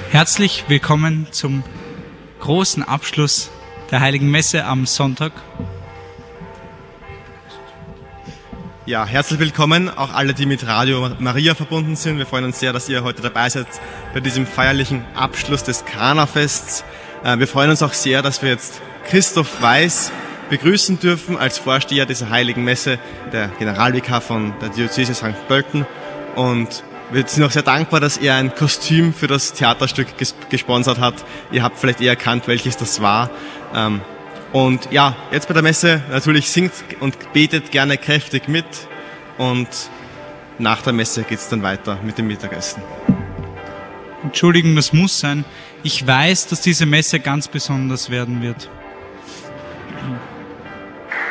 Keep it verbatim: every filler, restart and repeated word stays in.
Herzlich willkommen zum großen Abschluss der Heiligen Messe am Sonntag. Ja, herzlich willkommen auch alle, die mit Radio Maria verbunden sind. Wir freuen uns sehr, dass ihr heute dabei seid bei diesem feierlichen Abschluss des Kana-Fests. Wir freuen uns auch sehr, dass wir jetzt Christoph Weiß begrüßen dürfen als Vorsteher dieser Heiligen Messe, der Generalvikar von der Diözese Sankt Pölten. Und wir sind auch sehr dankbar, dass er ein Kostüm für das Theaterstück ges- gesponsert hat. Ihr habt vielleicht eh erkannt, welches das war. Ähm, und ja, jetzt bei der Messe natürlich singt und betet gerne kräftig mit. Und nach der Messe geht's dann weiter mit dem Mittagessen. Entschuldigung, das muss sein. Ich weiß, dass diese Messe ganz besonders werden wird.